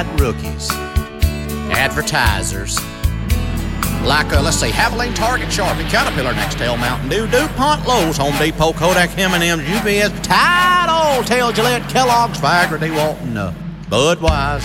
qualified rookies, advertisers, like, let's see, Havoline, Target, Sharpie, Caterpillar, Nextel, Mountain Dew, DuPont, Lowe's, Home Depot, Kodak, M&M's, UPS, Tide, Old Tail, Gillette, Kellogg's, Viagra, DeWalt, and Budweiser.